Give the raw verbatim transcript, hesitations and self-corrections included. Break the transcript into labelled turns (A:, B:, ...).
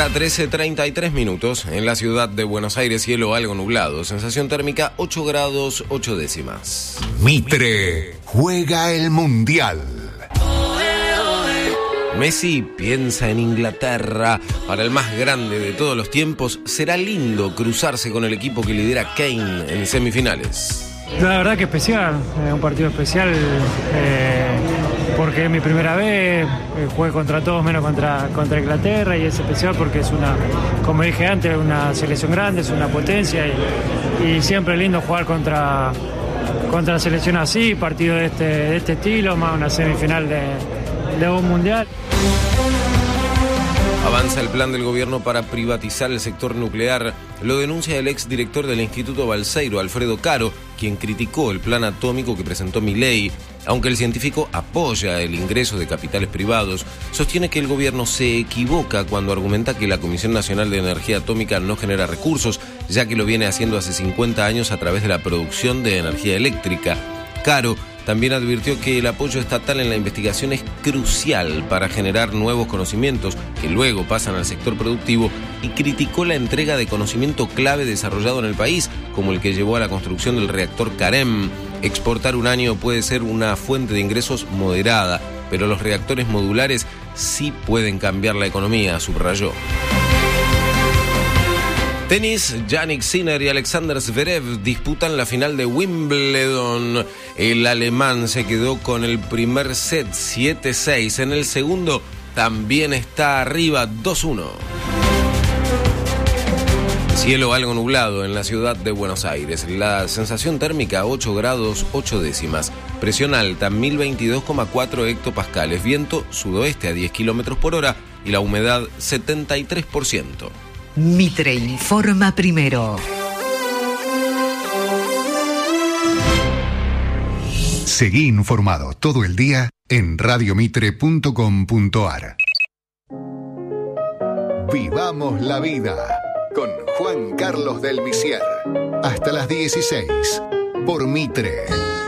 A: Hora trece treinta y tres minutos. En la ciudad de Buenos Aires, cielo algo nublado. Sensación térmica ocho grados ocho décimas.
B: Mitre juega el Mundial.
A: Messi piensa en Inglaterra. Para el más grande de todos los tiempos, será lindo cruzarse con el equipo que lidera Kane en semifinales.
C: La verdad que especial, eh, un partido especial eh, porque es mi primera vez, eh, jugué contra todos menos contra, contra Inglaterra, y es especial porque es una, como dije antes, una selección grande, es una potencia, y, y siempre es lindo jugar contra, contra selección así, partido de este, de este estilo, más una semifinal de, de un mundial.
A: Avanza el plan del gobierno para privatizar el sector nuclear. Lo denuncia el exdirector del Instituto Balseiro, Alfredo Caro, quien criticó el plan atómico que presentó Milei. Aunque el científico apoya el ingreso de capitales privados, sostiene que el gobierno se equivoca cuando argumenta que la Comisión Nacional de Energía Atómica no genera recursos, ya que lo viene haciendo hace cincuenta años a través de la producción de energía eléctrica. Caro también advirtió que el apoyo estatal en la investigación es crucial para generar nuevos conocimientos que luego pasan al sector productivo, y criticó la entrega de conocimiento clave desarrollado en el país, como el que llevó a la construcción del reactor Carem. Exportar uranio puede ser una fuente de ingresos moderada, pero los reactores modulares sí pueden cambiar la economía, subrayó. Tenis, Jannik Sinner y Alexander Zverev disputan la final de Wimbledon. El alemán se quedó con el primer set siete seis. En el segundo también está arriba dos uno. Cielo algo nublado en la ciudad de Buenos Aires. La sensación térmica ocho grados ocho décimas. Presión alta mil veintidós coma cuatro hectopascales. Viento sudoeste a diez kilómetros por hora y la humedad setenta y tres por ciento.
D: Mitre informa primero.
B: Seguí informado todo el día en radiomitre punto com punto ar. Vivamos la vida con Juan Carlos del Misier. Hasta las dieciséis por Mitre.